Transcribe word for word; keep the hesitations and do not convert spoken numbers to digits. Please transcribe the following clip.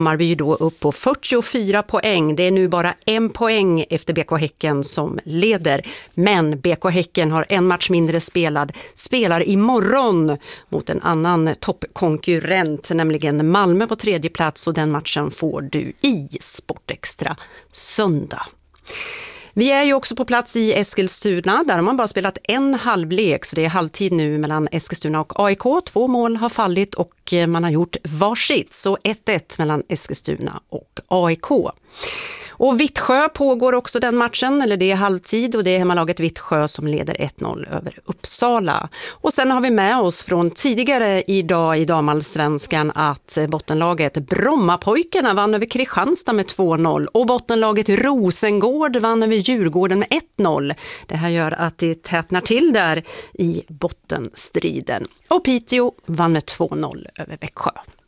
Hammarby då upp på fyrtiofyra poäng. Det är nu bara en poäng efter B K Häcken som leder. Men B K Häcken har en match mindre spelad. Spelar imorgon mot en annan toppkonkurrent, nämligen Malmö på tredje plats. Och den matchen får du i Sportextra söndag. Vi är ju också på plats i Eskilstuna, där har man bara spelat en halvlek, så det är halvtid nu mellan Eskilstuna och A I K. Två mål har fallit och man har gjort varsitt, så ett ett mellan Eskilstuna och A I K. Och Vittsjö pågår också den matchen, eller det är halvtid, och det är hemmalaget Vittsjö som leder ett noll över Uppsala. Och sen har vi med oss från tidigare idag i damallsvenskan att bottenlaget Brommapojkarna vann över Kristianstad med två noll och bottenlaget Rosengård vann över Djurgården med ett noll. Det här gör att det tätnar till där i bottenstriden. Och Piteå vann med två noll över Växjö.